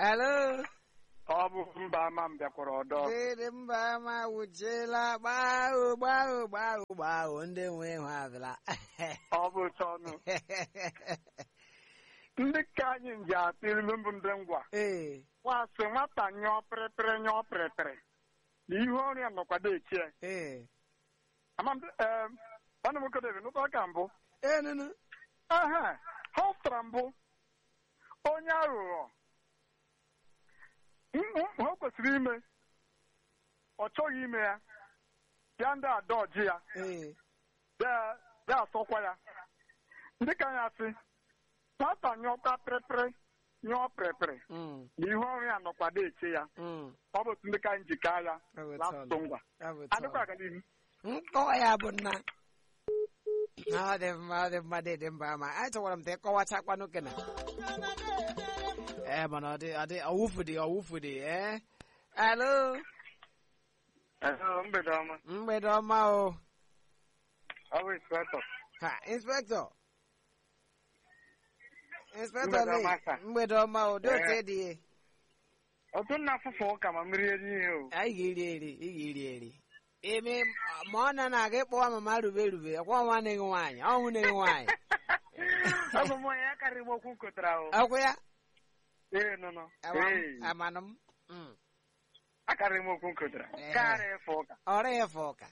Hello. Ọ bụ mba ama m bịakwara ọdọ. Dịrị mba ama wuchela gbao ndị nwe ihu abịala. Ọ bụ ọnụ. Ndị ka anyị nji apịrị mbụ ndị ngwa. Ee. Wasị nwata nyụọ pịrịpịrị. Na ihe ọrịa nọkwado echie. Ee. Ọnụ m kodebe n'ụtọ ka mbụ. Ee nụnụ. Ha pụtara mbụ. Onye aghụghọ. O kwesịrị ime. Ọ chọghị ime ya. Ya ndị adọji ya. Ee. Bịa asọkwa ya. Ndị ka ya asị. Nwata nyụọkwa pịrịpịrị. Na ihe ọrụ ya nọkwado eche ya. Ọ bụ ndị ka njikọ ya. N'asụsụ ngwa. Adịkwa aga n'ihu. Nkọwa ya bụ na. Ọ dị mma dị mba ama. Anyị chọkwara m ta ịkọwachakwanụ kena. Mana ọwụfu dị. Hello. Mgbede ọma. Mgbede ọma o. Ọ bụ inspector. Ha, inspector. Inspector Lee. Mgbede ọma o. Dị otu dị. Otu nna afụfụ ụka ma mmiri eri ihe o. Anyị ga-eri eri. Eme ma ọ na-aga ịkpọwa mama rube ọkwa nwa na-enwe nwaanyị ọhụụ na-enwe nwaanyị. Ọ bụ mmụọ ya karịrị m okwu nkụtara o. Ọkwa ya? Ee nọ. Amanụ m. Akarịrị m okwu nkụtara. Karịa efe ụka. Ọrịa efe ụka.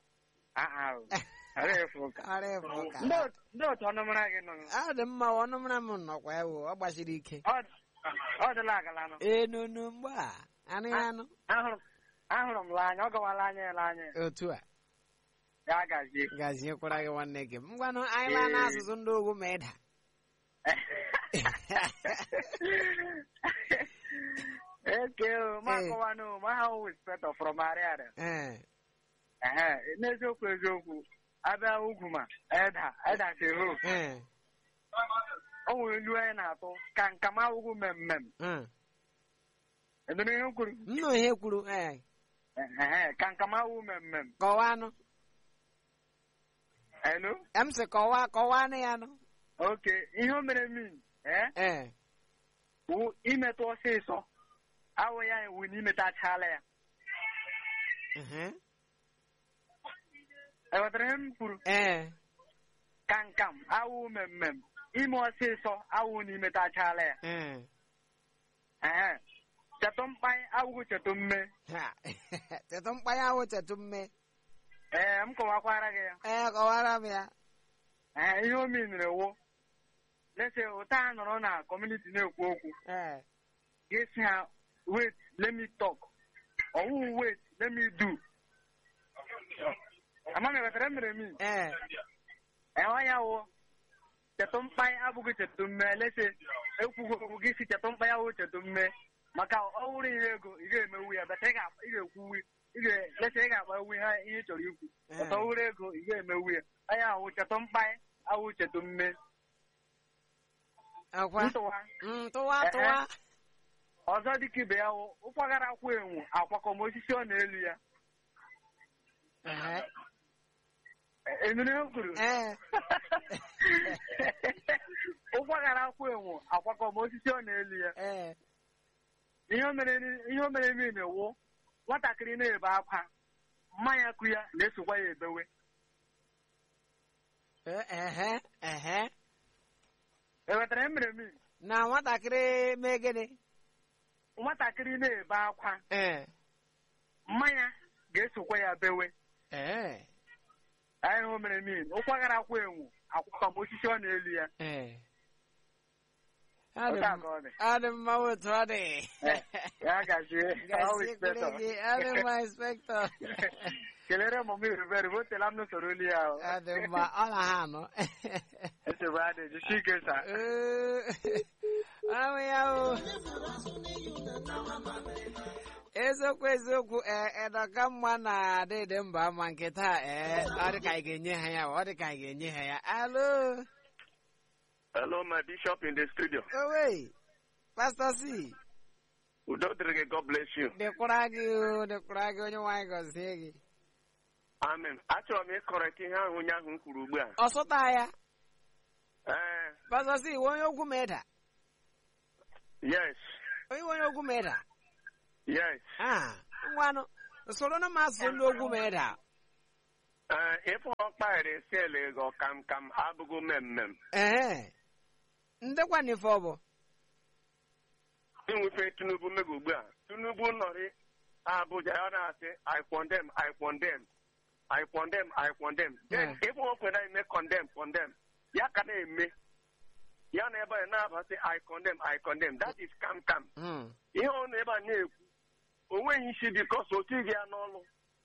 Ọrịa efe ụka. Ọrịa efe ụka. Ndị otu ọnụmara gị nọ. Ọ dị mma ọnụmara m nọkwa ya ọ gbasiri ike. Ọ dịla agala nọ. Ee nunu mgbe a anụ ya anụ. Ahụrụ m anya ọ gawala anya. Otu a. Ya gazie. Gaziekwara gị nwanne gị. Ngwanụ anyị laa n'asụsụ ndị ugwu ma ịda. Makọwanụ ma ha inspector from Ariara. N'eziokwu abịa ugwu ma eda siro. O nwere ilu anyị na-atụ ka nkama ugwu mmemmem. Edere ihe kwuru? Nnọọ ihe kwuru. Ka nkama ugwu mmemmem. Kọwanụ. Hello? M sị kọwanụ ya nụ. Okay, ihe o mere min. Wụ imetụ ọsịsọ. Awụ ya ewu n'imetachala ya. Ewetara ihe m kwuru? Kankam awụ mmemmem. Ime ọsịsọ awụ n'imetachala ya. Chetụ mkpanye awụ chetụ mme. Chetụ mkpanye awụ chetụ mme. M kọwakwara gị ya. Kọwara m ya. Ihe o minere wụ. Lese ụta a nọrọ na kọmuniti na-ekwu okwu. Gesi ha wait let me talk. Ọwụ wait let me do. Ama m ewetara mere mi. Enwe ya wụ. Chetụ mkpanye abụghị chetụ mme. Lese ekwugo okwu gị si chetụ mkpanye awụ chetụ mme. Maka ọ wụrụ ihe ego ị ga-emewu ya bata ị ga-ekwuwu lese ị ga-akpa ewu ihe ị chọrọ ikwu. Bata ọ wụrụ ego ị ga-emewu ya. Anya awụ chetụ mkpanye awụ chetụ mme. Tụwa. Ọzọ dịka ibe ya wụ ụkwagara akwụ enwu akwakọm osisi ọ na-elu ya. Enuru ihe kwuru? Ụkwagara akwụ enwu akwakọm osisi ọ na-elu ya. Ihe o mere emi na-ewu nwatakịrị na-ebe akwa mmanya kụ ya na-esokwa ya ebewe. Ewetara emere mi na nwatakịrị mee gịnị? Nwatakịrị na-ebe akwa mmanya ga-esokwa ya bewe. Anyị hụ mere mi ụkwagara akwa enwu akwụkwọ m osisi ọ na-elu ya. Adị mma otu ọ dị. Ya gazie. Adị mma inspector. Kelere m irubere botela m n'usoro olu ya. Adị mma ọ na ha anọ. Echebe adị jisi ike sa. Ahụ ya o. Eziokwu edoka mma na adịdị mba ama nke taa ọ dị ka anyị ga-enye ha ya. Alo. Hello, my bishop in the studio. Owe, Pastor C. Udo dịrị gị, God bless you. Dịkwara gị onye nwanyị gọzie gị. Amen. Achọrọ m ịkọrịta ihe ahụ onye ahụ m kwuru ugbu a. Ọ sụta ya? Pastor C, onye okwu m ịda? Yes. onye ogwu meda. Yes. Ngwano. Soro na masị ndị ogwu meda. Ife ọkpaghịrị sel ego kam abụghị mmemme. Ndekwa n'ife ọ bụ. Inwefe Tinubu mego ugbu a. Tinubu nọrị Abuja ọ na-asị I condemn. Then ife okwe na-eme condemn. Ya ka na-eme. Ya na ebe a na-abasị I condemn. That is kam. Ihe ọ na ebe a na-ekwu. O nweghị isi bikos o tighị ya n'ọlụ.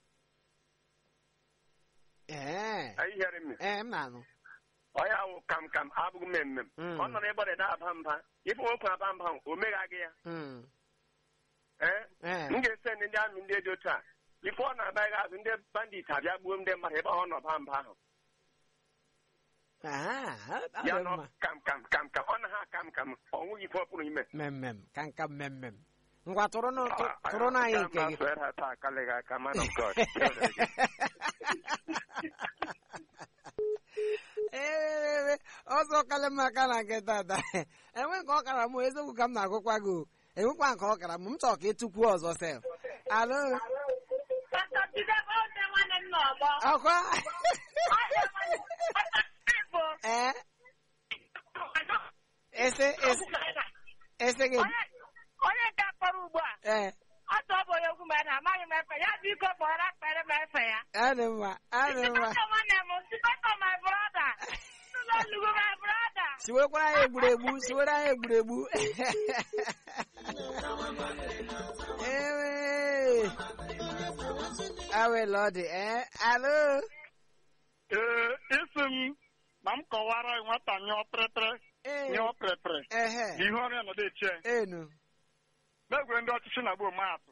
Are you hearing me? M na-anụ. Ọ ya wụ kam abụghị mmemme. Ọ nọ n'ebe ọ na-aba mba. Ife nwoke aba mba o meghaghị ya. M ga-ese ndị amị ndị dị otu a. Ife ọ na-abaghị azụ ndị bandit abịa gbuo ndị mmadụ ebe ọ nọ ba mba ahụ. Ya nọ kam. Ọ na ha kam. Ọ nweghị ife ọ pụrụ ime. Kam. Ngwa tụrụ na anyị nke gị. Ọzọ kalimaka na nke tata. Enwe nke ọkara m eziokwu ka m na-agụkwa gị. Enwekwa nke ọkara m chọọ ka ịtụkwuo ọzọ sef. Alo. Ọkwa. Ese gị. Onye nke akpọrọ ugbu a. Ọtọ ọ bụ onye okwu mgbe na amaghị m efe ya biko kpọrọ akpere m efe ya. Adị mma. Nwanne m sikọtọ my brother. Nnụlọlugo my brother. Siwekwara anyị egwuregwu. Awele ọ dị. Alo. Isi m na m kọwara nwata nyụọ pịrịpịrị. Ihe ọrụ ya nọdụ eche. Enu. Megwe ndị ọchịchị na-agba omeatụ.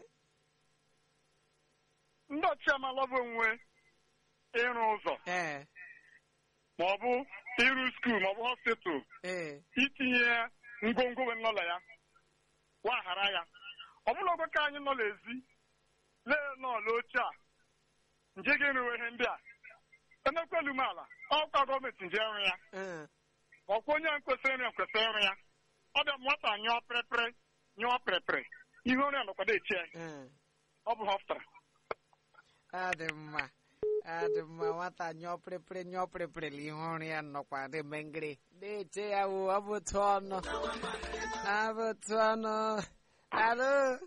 Ndị ọchịchị amalọbụ onwe ịrụ ụzọ ma ọ bụ ịrụ skuul ma ọ bụ hospital itinye ngwongwo n'ụlọ ya waghara ya. Ọ bụla oge ka anyị nọ n'ezi lee n'ọla oche a nje ga-erewe ihe ndị a emekwelu m ala ọkwa gọọmenti nje ịrụ ya ọkwa onye kwesịrị ịrụ ya. Ọ dị nwata nyụọ pịrịpịrị ihe ọrụ ya nọkwado echi ya. Ọ bụ họpụtara. Adị mma nwata nyụọ pịrịpịrị ihe ọrụ ya nọkwa dị mengịrị na-eche ya wụ ọ bụ otu ọnụ. Alo.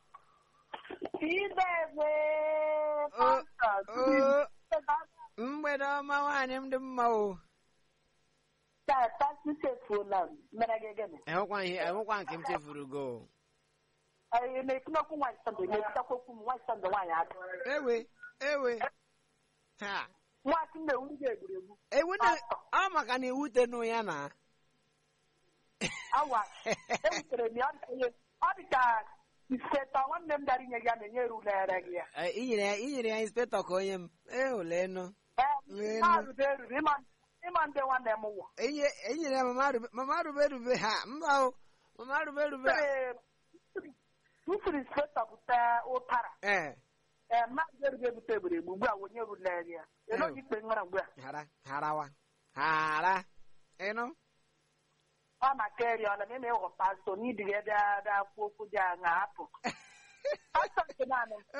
Mgbede ọma nwaanyị m dị mma o. Enwekwa nke m chefuru go. Ewe. Ha. Ewu na ọ maka na ewute nụ ya na. Ọ dị ka inspektọ nwanne m dara inye gị ya na-enye rulere gị ya. Inyere ya inspektọ ka onye m. Olenu. Ịma ndị nwanne m wụ. Enyere ya mama rube ha. Mba o. Mama rube. Nsiri inspektọ bute ụtara. Mmadụ erube bute egburegbu ugbu a onye rulere ya. Elo ikpe nwere mgbe a. Hara. Ịnụ? Ọ maka eri ọla ma eme ịghọta so n'idighi ebe akwụ okwu dị aṅa hapụ. Pastọ nke naanị m.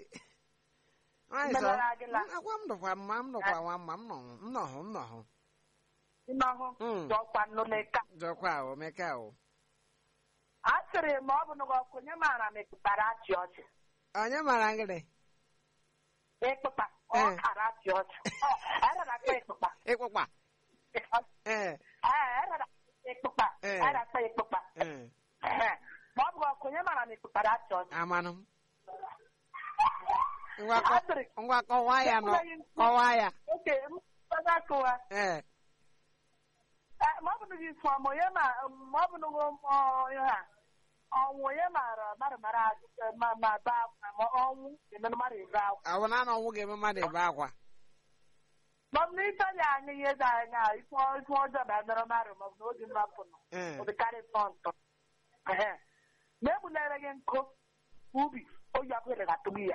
Akwa m nọkwa nwa mma m nọhụ. Ịnọhụ jọkwa nnụnụka. Jọkwa o meka o. A sịrị ma ọ bụ na ọkụ onye maara mekpụtara achị ọchị. Onye mara ngịrị? Ịkpụkpa. Ọ kara achị ọchị. Erara akpa ịkpụkpa. Ịkpụkpa. Ịkpụkpa. Ma ọ bụ ọkụ onye mara na ịkpụtara achị ọchị. Amanụ m. Ngwa kọwaa ya nọ. Kọwaa ya. Oke, m akụwa. Ma ọ bụ na gị fụọ ma onye ma ọ bụ na onye ha ọnwụ onye mara mara ma bee akwa ma ọnwụ ga-eme mmadụ ebe akwa. Awụ na ọnwụ ga-eme mmadụ ebe akwa. Ma ọ bụ na ịchọ ya anya ihe dị anya ife ọjọọ bụ emere mmadụ ma ọ bụ na oge mmapụ nọ. Ọ dịkarị ntọ. Ma egbulere gị nkụ ubi oyi abụghị ga-atụgbu ya.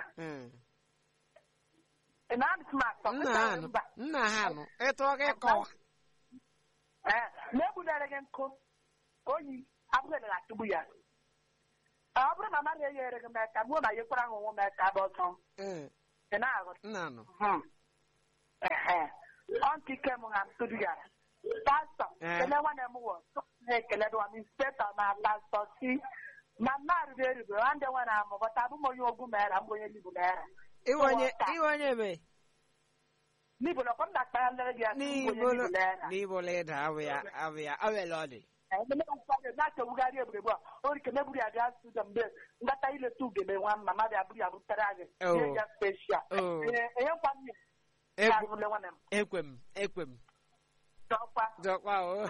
Nna ha nụ etu ọ ga-ekọwa. Ma egbulere gị nkụ oyi abụghị ga-atụgbu ya. ọ bụrụ na mmadụ enyere gị mmeka mụ na yekwara ahụ nwe mmeka bụ ọtọ ị na-aghọta ọntị ike m ha ntụdịgara pastọ kele nwanne m wọ na-ekele dịwa m inspectọ na pastọ si ma mmadụ erube nwanne nwa na-amụbọta abụ m onye ogwu mera mbụ onye libu mera iwe onye ebe Nibo na kwam dakpa ya lere ya Nibo leda awya awele odi ene ukwaje na ke ugari ebrebo ori ke meburi aga su jambe ngata ile tu gebe nwa mama bia buri abutara age ya special kwam ekwem dokwa o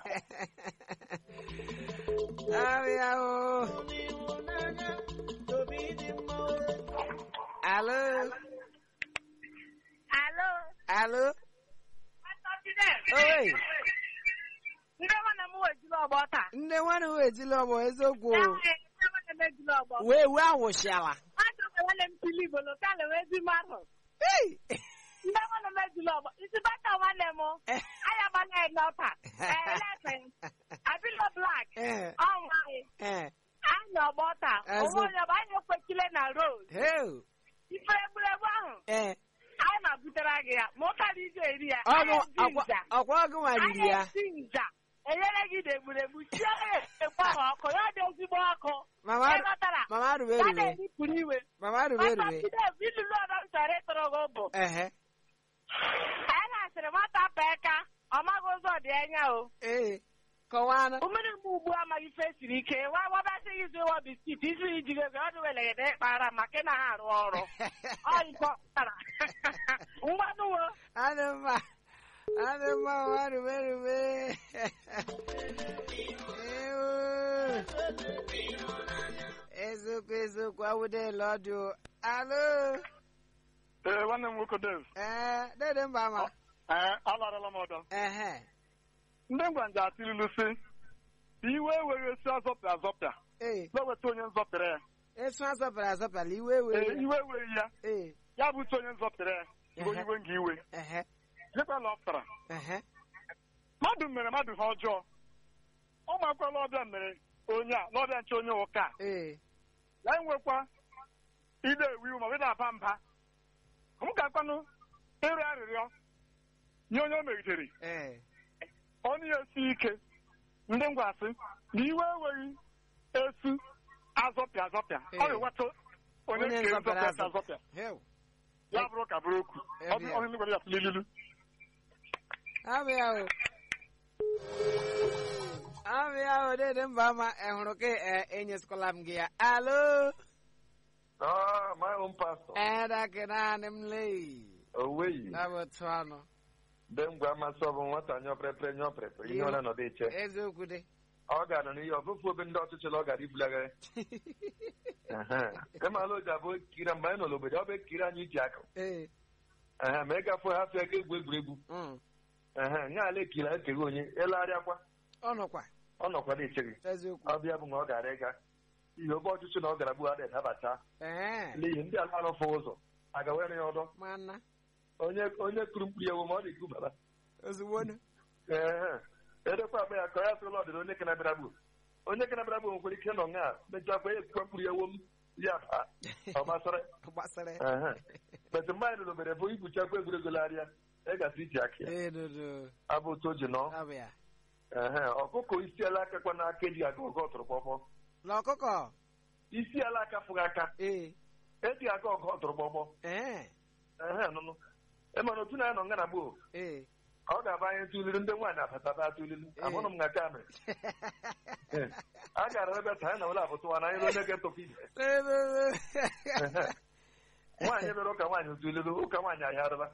awya o Allo. Owe. Ndị nwanne m wejila ọgbọ taa. Ndị nwanne m wejila ọgbọ eziokwu. Wee awụshiala. Achọrọ nwanne m pili igbo lokal wee zi mmadụ. Ndị nwanne m ejila ọgbọ. Isi bata nwanne m. Aya gbana n'ọta. Abilo black. Ọnwa anyị. Anyị ọgbọ taa. Onwe onye bụ anyị ekwechile na road. Ife egwuregwu ahụ. Anyị na-butere gị ya ma ụtara ije eri ya ọkwa ọgụ nwariri ya nja enyere gị na-egburegbu sie ekwe ahụ ọkụ ya dị ezigbo ọkụ mama rube na-eripụrụ iwe ilulu ọdọ chọrọ ịtụrụ gị bụ anyị na-asịrị nwata pa eka ọ maghị ụzọ dị anya o kọwana mmiri mgbe ugbu amaghị ife siri ike wabasị gị zi ụwa biskit isi iji ego ọdụ welegede ịkpara maka ị na ha arụ ọrụ ọyịkọtara ngwanụwo adịmma rube eziokwu awụdela ọdụ alo nwanne m nwoke Dave dede mba ama alarala m ọdọ ndị ngwanja atịrịlụ si iwe were esi azọpịa na-eweta onye nzọpịrị ya esu azọpịara iwe were ya ya bụ onye nzọpịrị ya mgbe iwe nga iwe jekwala ọpụtara mmadụ mere mmadụ ha ọjọọ ọ makwala ọbịa mere onye a n'ọbịa nche onye ụka ya enwekwa ide ewu iwu ma ọ na-aba mba m ga-akwanụ ịrịọ arịrịọ nye onye o megidere ọnụ ya esi ike ndị ngwasị na iwe enweghị esu azọpịa ọ ga-eweta onye nke azọpịa ya bụrụ ka bụrụ okwu ọhụ ndị gwara ya tụrụ ilulu abịa dede mba ama hụrụ ka enyesikọla m gị ya alo my own pastor dakịnaanị m lee oweyi na bụ otu ọnụ Dengwa amasị ọ bụ nwata nyọprepre ihe ọ na-anọdụ eche eziokwu dị ọ ga-anọ n'ihe ọfụfụ obe ndị ọchịchị ọ gara ibulagharị ịmala oji abụ kiri mgbe anyị nọ n'obodo ọ bụ ekiri anyị iji akụ ma ị gafụ ha fịa ka egwu egwuregwu nye ala ekiri ekeghị onye elegharịakwa ọ nọkwa na-eche gị ọ bịa bụ na ọ gara ịga ihe obe ọchịchị na ọ gara gbuo ada edabata n'ihi ndị ala arụfụ ụzọ agawere ya ọdọ onye kụrụ mkpụrụ ewu ma ọ dị baba edekwa agba ya ka ya sịrịla ọdịda onye kenabịara bụ nwekwere ike nọ nga mechakwa ya ekukwa mkpụrụ ewu m ya ọ gbasara betụ mgbe anyị n'obere bụ ibuchakwa egwuregwu larịa ịgasị iji aka ya abụ otu o ji nọ ọkụkọ isi ala aka kwa n'aka eji aga ọgọ ọtụrụkpọkpọ n'ọkụkọ isi ala aka fụghị aka eji aga ọgọ ọtụrụkpọkpọ nụnụ ịmana otu na ya nọ nga na gboo ọ ga-aba anyị tụliri ndị nwaanyị abataba atụlili ahụrụ m na kamera a gara ebe ta anyị na wele abụtụwa na anyị onye ga-etọpụ ibe nwaanyị bere ụka nwaanyị tụlili ụka nwaanyị ahịarịla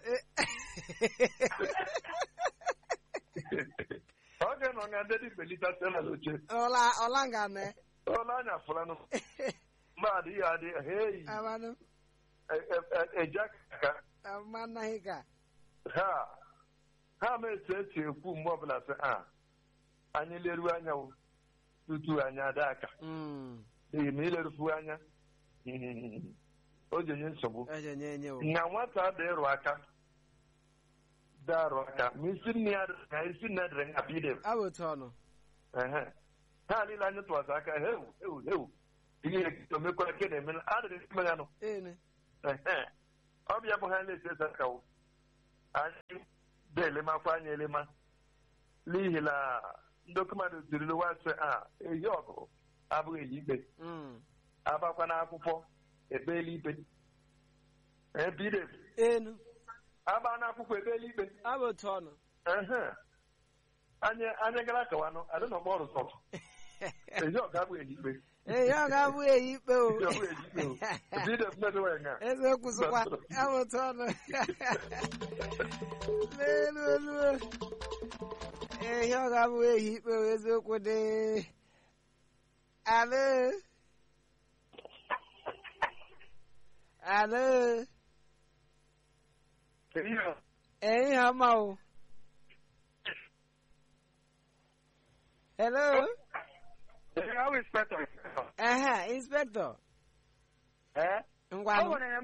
ọ ga-enọ nga ndị dị belita sela n'oche ọla anya fụlanụ mgbe adịghị adị eji aka ha ma etu esi ekwu mgbe ọbụla sị anyị leruo anya tutu anyị ada aka n'ihi na ilerufu anya o ji enye nsogbu na nwata dị ịrụ aka darụ aka ma isi nne ya na isi nne dịrị nga bide ha niile anyị tụwasị aka hewu ihe ekike omekwara nke na-eme adịrị ime ya nọ ọ bịa bụ ha na-esi eze ka anyị na-elemakwa anya elema n'ihi na ndị oke mmadụ ziriri wasị ehi ọgụ abụghị eyi ikpe abakwa n'akwụkwọ ekpeela ikpe enu aba n'akwụkwọ ekpeela ikpe abụ otu ọnụ anyị gara kawanụ adị na ọgbọ ọrụ sọtụ ehi ọgụ abụghị eyi ikpe ehi ọgụ abụghị eyi ikpe o eziokwu sịkwa abụ otu ọnụ n'elu ehi ọgụ abụghị eyi ikpe o eziokwu dị alo ehi ọma o hello inspector ngwa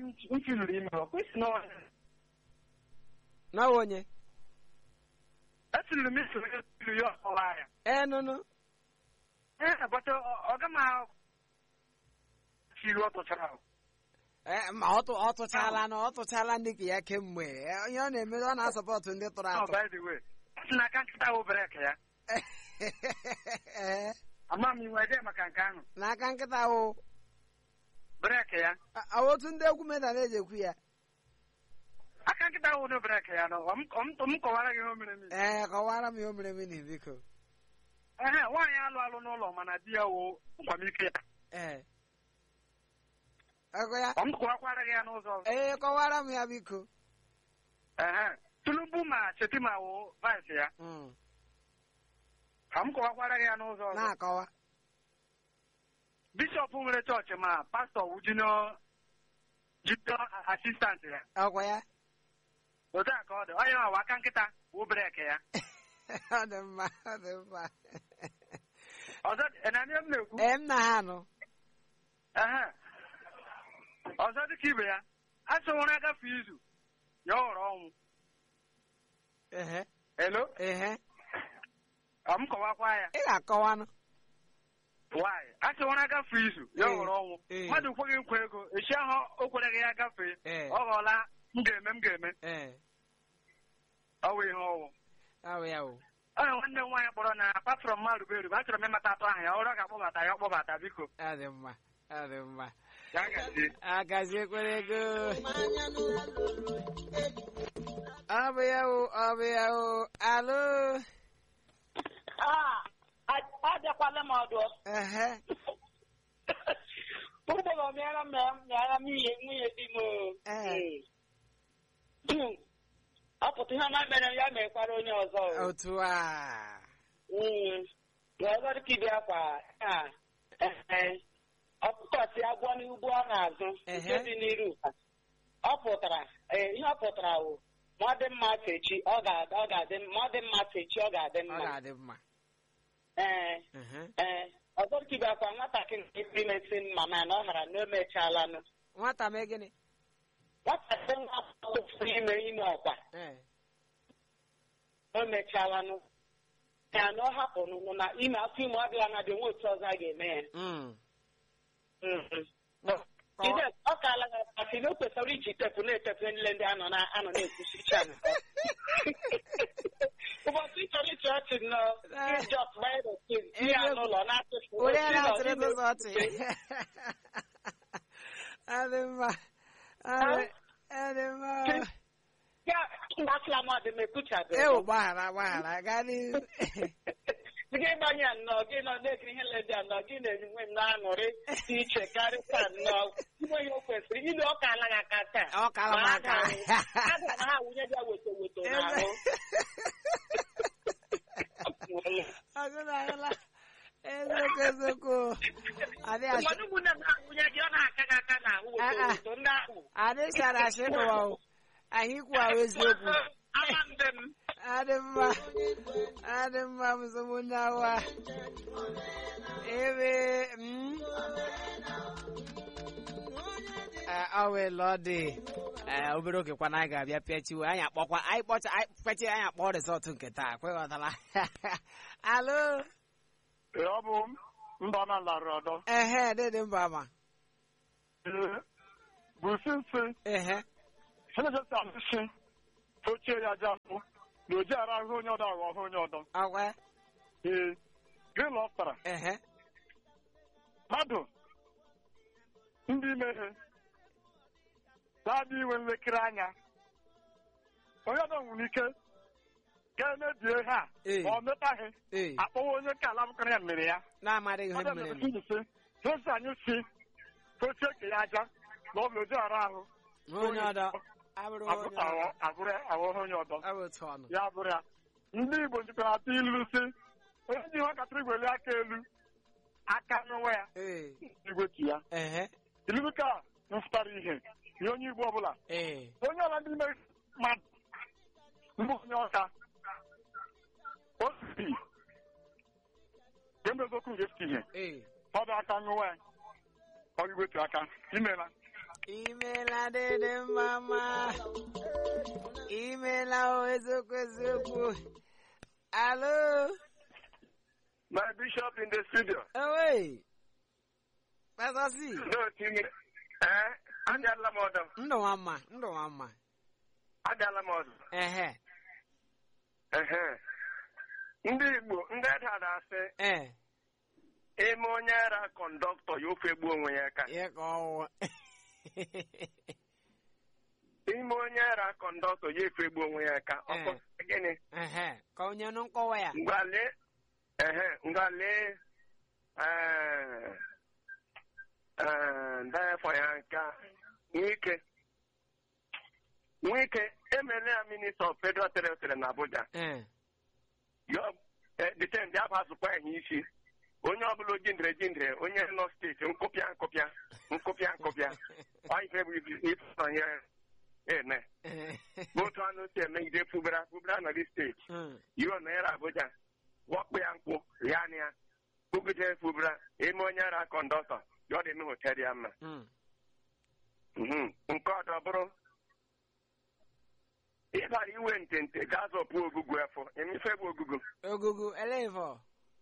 na onye nụnụ ma ọ tụchala ndị ka ya kemgbe onye ọ na-eme ọ na-asọpọtụ ndị tụrụ atụ n'aka nkịta ahụ otu ndị egwu meda na-eji ekwu ya aka nkịta ahụ na brek ya kọwara gị ihe mere kọwara m ihe o mere m biko nwaanyị alụ n'ụlọ mana di ya wụ nkwamike ya kọwakwara gị ya n'ụzọ ọzọ kọwara m ya biko Tinubu ma Shetima wụ vice ya ka m kọwakwara gị ya n'ụzọ ọzọ na-akọwa bishọp nwere chọọchị ma pastọ wụ junior asistant ya ọkwa ya otu a ka ọ dị onye nwa aka nkịta wụ brek ya ọ dị mma ọzọ enani m na-ekwu m na ha nụ ọzọ dịka ibe ya a sịnwụrụ agafe izu ya ọ ghọrọ ọnwụ elo m kọwakwa ya ị ga-akọwanụ nwaanyị a sịnwụrụ agafe izu ya ọ ghọrọ ọnwụ mmadụ kweghị nkwa ego echi ahụ o kwereghị ya gafee ọ ghọọla m ga-eme ọ wụ ihe ọwụ ọ na nwanne m nwaanyị kpọrọ na patron mmadụ berube achọrọ m ịmata atụ ahụ ya ọrụ ga-akpọbata ya ọkpọbata biko adị mma agazikwere ego ọ bụ ya o alo abịakwala m ọdụ ụgbọrọ mịara m nwunye di m ọ pụta ihe ọma mere ya mekwara onye ọzọ otu a ọzọ dịka ibe akwa ọpụtasị agwọ n'ugbo ọ na-azụ nke dị n'iru ọ pụtara ihe ọ pụtara wụ ma ọ dị mma techi ọ ga-adị ma ọ dị mma techi ọ ga-adị mma ọzọ dịka ibe akwa nwatakịrị nke primesi mama na ọ hara na o mechalanụ nwata mee gịnị nwatakịrị na-apụrụ ime ọkwa o mechalanụ ya na ọ hapụ na ime afọ ime ọbịa na dị nwa otu ọzọ a ga-eme ya ọ kaala gasị na o kwesịrị iji tepu na-etepu niile ndị anọ na-ekwusicha ụbọchị chọrọ ịchị ọchị n'ijọt ya n'ụlọ na-atụfu gbasịla m ọdị m ekwuchabeghị gbaghara gaa n'ihu gị gbanye nnọọ gị nọ na-ekiri ihe nlebi nnọọ gị na-enwe m na-aṅụrị dị iche karịa nnọọ inwe ihe o kwesịrị ilu ọka alaghị aka taa aga na ha wunye bịa weto n'ahụ eziokwu ụmụnne m na-awụnye gị ọ na-aka gị aka na ahụ weto ndị ahụ adịchara asị n'ụwa anyị kwuwa eziokwu adị mma mzụmụnne awa ebe awela ọ dị obere oge kwana anyị ga-abịa pịachiwe anyị akpọkwa anyị kpechi anyị akpọ resọtụ nke taa kweghọtala alo mba na lara ọdọ. Dede mba ma. Businsi. Sẹ́nẹ̀sẹ̀ sàmúṣe tó ṣe yàjà fún lòdì ara ahụ onye ọdọ ahụ onye ọdọ. Agwa. Green lọftara. Mmadụ ndị imeghe na-adị inwe nlekere anya. Onye ọdọ nwere ike ga-emebie ha ma ọ metaghị akpọwa onye nke ala bụkara ya mere ya. Na-amadịghị ihe mere eme. Tosi anyị si tosi eke ya aja na ọ bụ lòdì ara ahụ. Onye ọdọ. Abụrụ onye ọdọ. Ya bụrụ ya. Ndị Igbo jikwara atụ ilu si onye ji nwatakịrị gweli aka elu aka n'onwe ya igwetu ya. Ilu ka mfụtara ihe nye onye Igbo ọbụla. Onye ọla ndị ime mmadụ mbụ onye ọka osi ga-emezokwu ga-esi ihe ọ bụ aka n'onwe ya ọ igwetu aka imela. Imela dede mama. Imela eziokwu. Hello. My bishop in the studio. Oh, wait. Pastor C. No, Timmy. Adala modo. Ndo mama. Adala modo. Ndị Igbo, ndị dada asị. Eme onye ara kọndọktọ ya ofegbu onwe ya aka. Ye ka ọwụ. Ime onye ara kọndọktọ ya efegbu onwe ya aka. Ọkọ gịnị? Ka onye nụ nkọwa ya. Ngwale ndafọ ya nka Nwike emele ya Minister of Federal Territory na Abuja. Deten dị abụ asụkwa ya isi. Onye ọbụla jindere onye nọ steeti nkụpịa ọ ife bụ ife ihe eme otu anụ si emegide fubara na dị steeti iwe na era Abuja wakpo ya nkwụ ya na ya kwugide fubara eme onye ara kọndọktọ ya ọ dị eme hotel ya mma. Nke ọdọ bụrụ ịbara iwe ntente ga-azọpụ ogugu afọ emefe bụ ogugu elevọ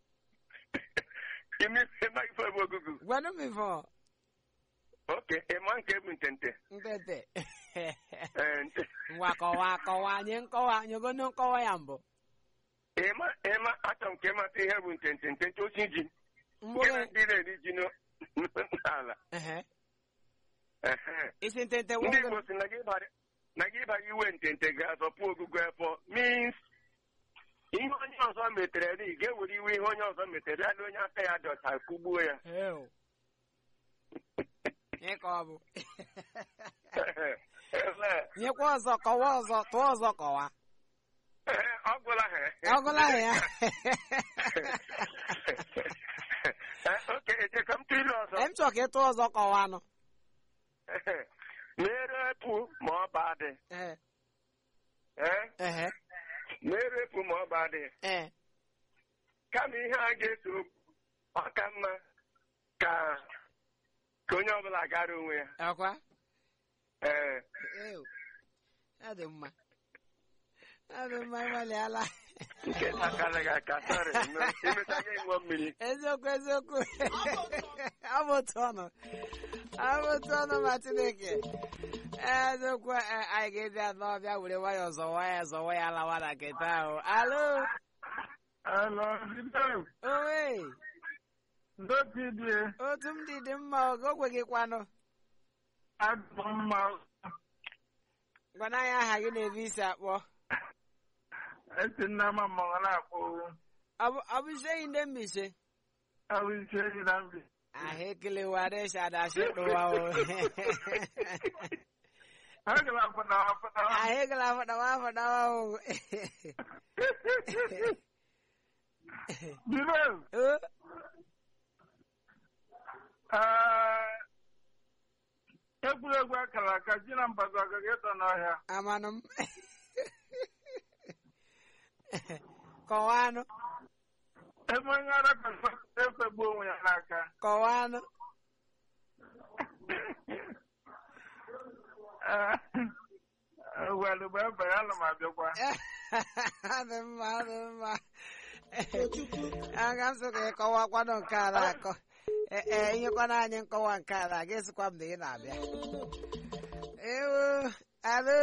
ife bụ ogugu gwanu m ifọ. Okay, ịma nke bụ ntente. Ngwa kọwa nye nkọwa nyegono nkọwa ya mbụ. Ịma achọ nke ịmata ihe bụ ntente osi ji. Nke ndị na-eri ji n'ala. Isi ntente ndị Igbo si na gị ịbara iwe ntente ga-azọpụ ogugu afọ means ihe onye ọzọ metere ị ga-ewere iwe ihe onye ọzọ metere ya na onye aka ya dị ọcha kụgbuo ya. Ka ọ bụ nyekwa ọzọ kọwa ọzọ tụọ ọzọ kọwa. Ọgụla ya. Ka m tụrụ ọzọ. M chọrọ ka ịtụ ọzọ kọwa anụ. Na-erepụ ma ọ ba dị. Na-erepụ ma ọ ba dị. Kama ihe a ga-eso ọka mma ka onye ọbụla gara onwe ya. Akwa? Adị mma ịgbalịala. Nke takara gị aka sọrị imetaghị ịṅụọ mmiri. Eziokwu ọ bụ otu ọnụ ma Chineke. Eziokwu anyị ga-eji anọ bịa were nwayọọ zọwa ya alawa na nketa ahụ. Alo. Owe. Otu m dị mma ogwe gị kwanụ. Gwana ya aha gị na-ebe isi akpọ. Esi nna m mmanwụ na-akpọ. Ọ bụ ise ndị mbise. Ọ bụ ise na mbise. Ahụ ekelewa resha adashi ɗuwa o. Ahụ ekele afọdawa o. Biro. Egwuregwu akara aka ji na mbago agaghị ịtọ n'ọhịa. Amanụ m. Kọwanụ. Ebe onye ara efegbu onwe ya n'aka. Kọwanụ. Welụ bụ ebe ya nọ m abịakwa. Adị mma. aga m sị ka ị kọwakwanụ nke a na-akọ inyekwana anyị nkọwa nke a na ga-esikwa m na ị na-abịa. Ewo, alo.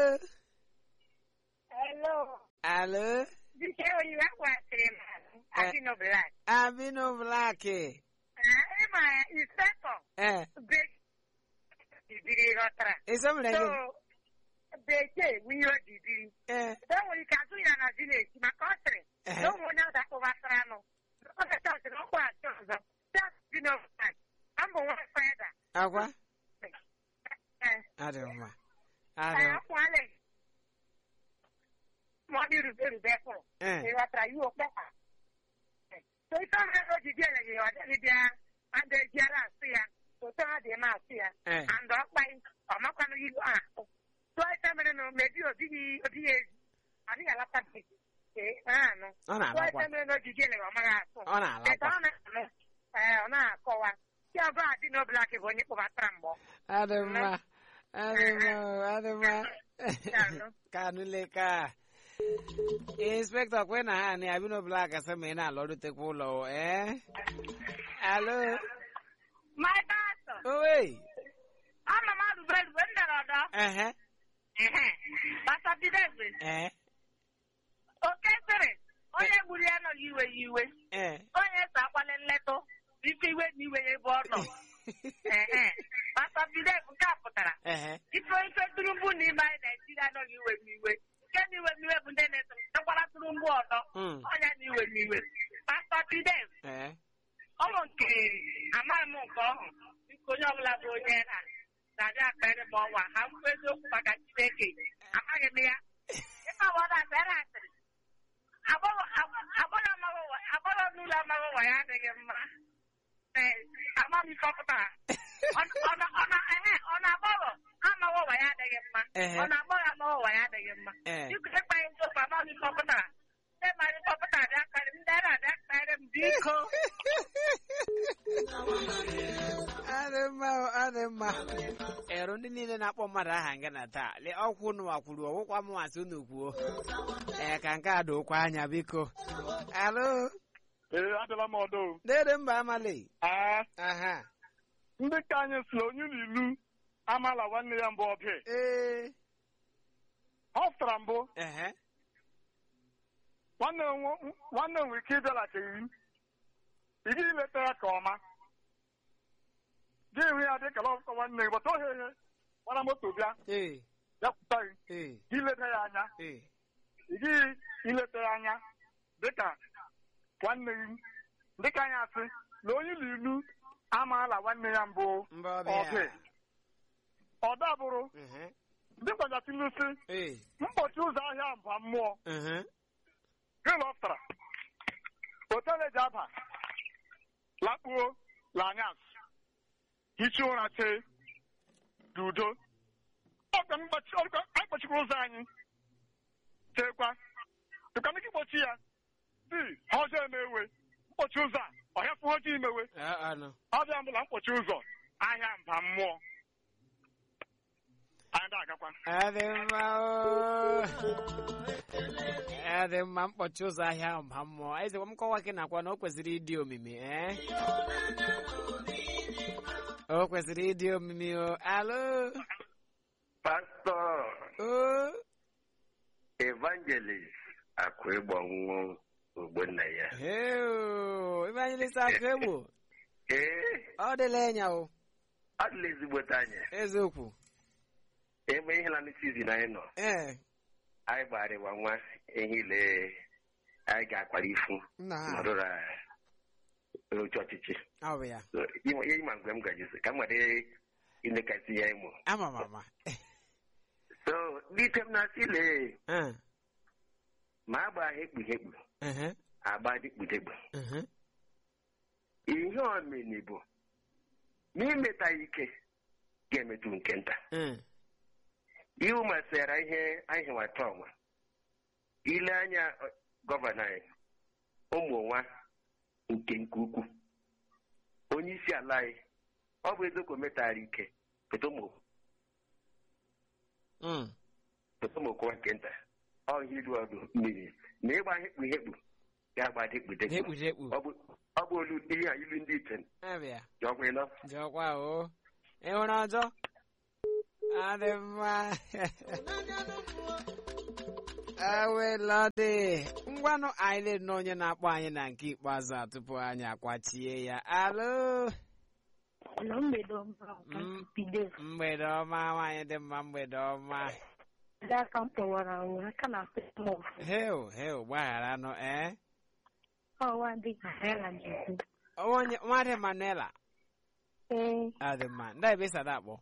Alo. Abino Black. Eso me lo Beke, we are the don't we can do it on a village, my country. Don't want that over Frano. That's you know, I'm one friend. Agua? I don't know. I don't know. Money is very better. They will try you up better. So it's not what you get, you are there, and the Jara Sia, so tell the Masia, and the by a Macano you are. So I tell me, maybe a D. I think I love that. So I tell me, no, you get it on my ass. On a coa. Yeah, but I didn't know black when you over Trambo. Adama. Kanuleka. Inspector kwena hani Abino Black asemena lodu tekulo Hello. My pastor. Oi. I'm a man who bread window. Pastor David. Okay, sir. Oye Buriano you. Oye Sakwale Leto. If you wait me when you born. Pastor David Capotara. If you don't need my idea, I know you with me. Can you when you have done it? The bathroom water. Oh, yeah, you with me with Pastor David. Okay, I'm a monk. You could not love Royana. That I kind of more. I'm going to look back at the decade. I'm not here. If I want that, I want I'm on the top of that. On a bottle. I'm a way out again. On a bottle, I had again. You could buy it up. I'm on the top of that. Then my top of that Adema. Erundi niile na-akpọ mmadụ aha nga na taa. Le ọkwụ nụ akwụrụ ọwụkwa m asị unu kwuo. Ka nke a dokwa anya biko. Alo. Adịla m ọdụ. Dede mba amali. Aha. Ndị ka anyị si onye n'ilu amala nwanne ya mbụ ọbịa. Ọ fụtara mbụ. Nwanne nwere ike ịbịalata iri. Ị gị ileta ya ka ọma. Gị ihu ya dị ka lọkọ nwanne gị, bọta ohe gbara moto bịa. Ya pụta gị. Gị ileta ya anya. Ị gị ileta ya anya dịka nwanne gị. Dịka anyị asị na onye n'ilu amaala nwanne ya mbụ ọbịa. Ọ dabụrụ. Ndị kwanyatịlụsị mkpọchi ụzọ ahịa mba mmụọ. Gịlọftara oteleji aba lakpuo lanyas hicha ụra chee dudo anyị kpọchikwa ụzọ anyị chekwa dụkana gị kpọchi ya dị ha ọjọọ emewe mkpọchi ụzọ a ọhịa fụ ọjọọ imewe ọbịa mbụla mkpọchi ụzọ ahịa mba mmụọ anyị na-agakwa Adema mkpọchi ụzọ ahịa mba mmụọ. Eze m kọwa gị nakwa na o kwesịrị ịdị omimi o kwesịrị ịdị omimi o. Alo. Pastor. Evangelist Akwegbo nwa Ogbonna ya. Evangelist Akwegbo. Ọ dịla enya o. Ọ dịla ezigbo anya. Eziokwu. Ebe ihe na season anyị nọ. Anyị gbarịwa nwa ehile anyị ga-akwara ifu nọrụra oche ọchịchị. Ihe ịma mgbe m gajisi ka m nwere ilekasị ya ịmụ. So dike m na-asị lee ma agba hekpu agba dikpudegbu. Ihe omeni bụ na imeta ike ga-emetụ nke nta. Iwu masịra ihe anyị nwata ọnwa ile anya gọvanọ anyị ụmụ nwa nke ukwu onye isi ala anyị ọ bụ eziokwu metara ike potomokwa nke nta ọ ihe iru ọdụ mmiri na ịgba hekpu ya gba dekpu ọ bụ olu ihe a ilu ndị iche jọkwa ịnọ jọkwa o ịhụrụ ọzọ adị mma ewelọdị ngwanụ anyị lee na onye na-akpọ anyị na nke ikpeazụ a tupu anyị akwachie ya alo mgbede ọma nwaanyị dị mma mgbede ọma heu gbaghara nụ nwadị Manuela adị mma ndị ebe sada akpọ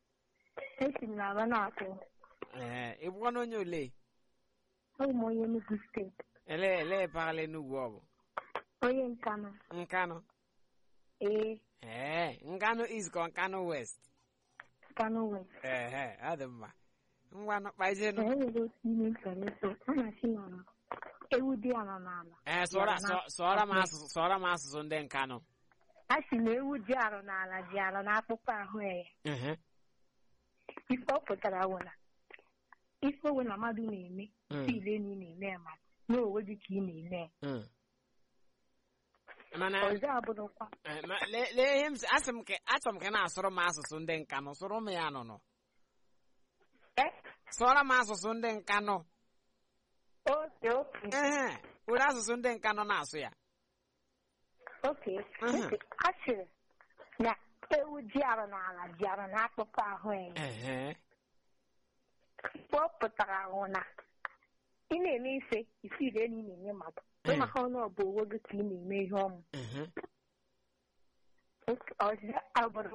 ị bụkwa na onye ole onye Enugu steeti ele mpaghara Enugu ọ bụ onye Nkanu Nkanu East ka Nkanu West adị mma ngwanụ kpazienụ ewu dị ala n'ala sụọrọ m asụsụ ndị Nkanu a sị na ewu dị arụ n'ala dị arụ n'akpụkpọ ahụ ya ife ọ pụtara wụla ife owe na mmadụ na-eme ile na ị na-eme ya mmadụ n'owe dị ka ị na-eme ọzọ abụrụkwa lee ihe m si achọ m ka na-asụrụ m asụsụ ndị Nkanu sụrụ m ya nụnụ sụọrọ m asụsụ ndị Nkanu were asụsụ ndị Nkanu na-asụ ya a sịrị na ewu ji arụ n'ala ji arụ n'akpụkpọ ahụ ya ọ pụtara ahụ na ị na-eme ife isi ile na ị na-eme mmadụ ịma ha ọnụ ọbụ onwe gị ka ị na-eme ihe ọmụ ọzọ abụrụ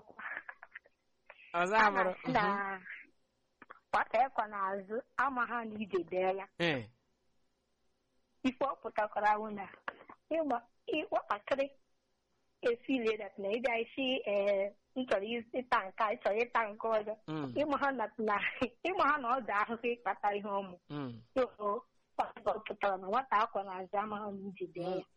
na nwata ịkwa n'azụ ama ha na ije dee ya ife ọ pụtakwara ahụ na nwatakịrị esi ile dat na ịbịa isi ịchọrọ ịta nka ịchọrọ ịta nke ọzọ ịma ha na ọ dị ahụhụ ịkpata ihe ọmụ ọ pụtara na nwata akwa n'azụ ama ha na ije dee ya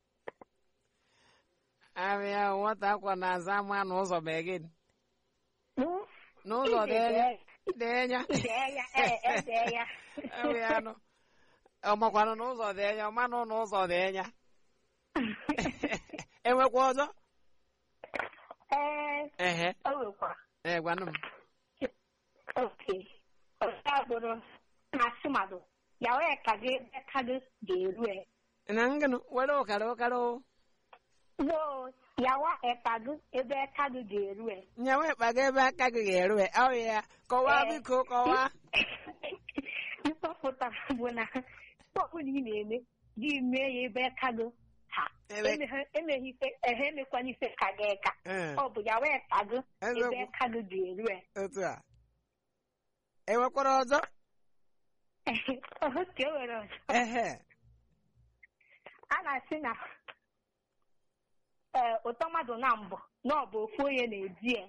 abịa nwata akwa n'azụ ama n'ụzọ bụ gịnị n'ụzọ dee ya ọ makwanụ n'ụzọ dị anya ọmanụ n'ụzọ dị anya enwekwa ọzọ gwanụ m ọzọ abụrụ na-asị mmadụ ya wee ka gị ga-eru na ngịnụ were ụkara yawa ekpago ebe aka gị ga-eru nyawa ekpago ebe aka gị ga-eru ọ ya kọwaa biko kọwaa ịkpọpụtara bụ na ọbụla ị na-eme gị mee ya ebe aka gị ha emeghị ife emekwana ife ka gị ka ọ bụ yawa ekpago ebe aka gị ga-eru otu a enwekwara ọzọ ka e nwere ọzọ a na-asị na ụtọ mmadụ na mbụ na ọ bụ ofu onye na-eji ya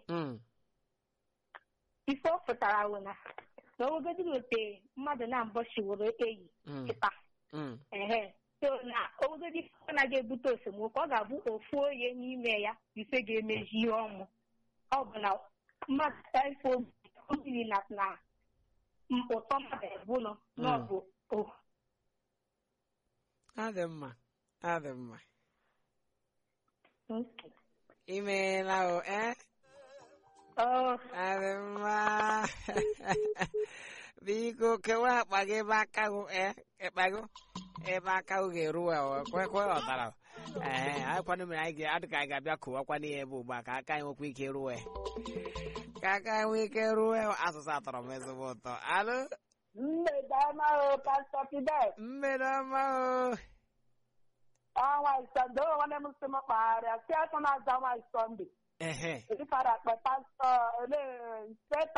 ife ọ pụtara wụ na ogogodiri ote mmadụ na mbụ shiworo eyi kịta so na ogogodi ọ naghị ebute esemokwu ọ ga-abụ ofu onye n'ime ya ife ga-emezi ihe ọmụ ọ bụ na mmadụ ifo obiri na ụtọ mmadụ ebụlọ na ọ bụ adị mma imeela o adị mma biko kewaa akpa gị ebe aka gị ga-eru kwekwe ọtara anyị kwado mere adị ka anyị ga-abịa kụwakwa n'ihe ebe ugbu a ka aka anyị nwekwa ike ruwe asụsụ atọrọ m ezigbo ụtọ alụ mgbede ọma o Pastọ Fidel mgbede ọma o ọnwa Sọnde nwanne m sị m kpagharịa si atọ na-aza ọnwa Sọnde ịfara akpa pastọ inspetọ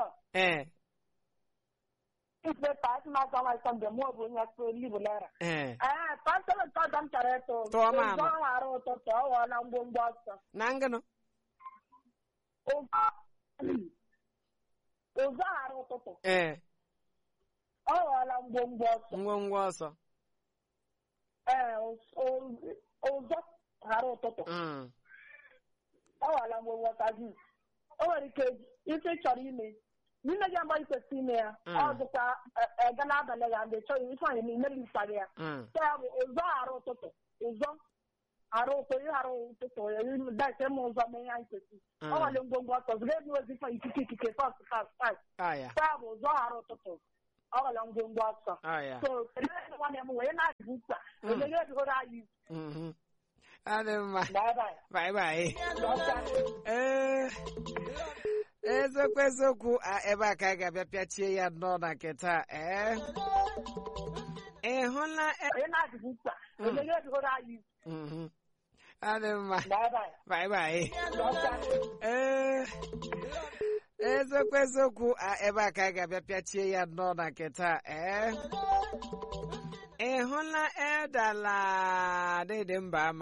inspetọ asị na-aza ọnwa Sọnde mụ bụ onye libulera pastọ nke ọzọ m chọrọ ịtụ ụzọ ọnwara ụtụtụ ọ ghọọla ngwongwo ọsọ na ngịnụ ụzọ ghara ụtụtụ ọ ghọọla ngwongwo ọsọ ụzọ ghara ụtụtụ ọ ghọọla ngwongwo ọsọ o nwere ike ife chọrọ ime n'ime gị agba ikwesị ime ya ọ dịkwa ega n'abalị ya ndị chọrọ ife anyị n'ime gị mkparị ya ya bụ ụzọ ghara ụtụtụ ụzọ arụ ụtọ ịghara ụtụtụ ya dache m ụzọ mee ya nkesi ọ nwale ngwongwo ọtọ zụga ebe ozifa ikike fast taa bụ ụzọ ghara ụtụtụ ọ nwale ngwongwo ọtọ so nwanne m wee na-adịghị mkpa emeghe edịgoro anyị Ademma. Bye bye. Ezokwu ebe aka ga-abịa pịachie ya nọ na nketa hụla Ademma. Bye bye. Ezokwu ebe aka ga-abịa pịachie ya nọ na nketa hụla edala dị mba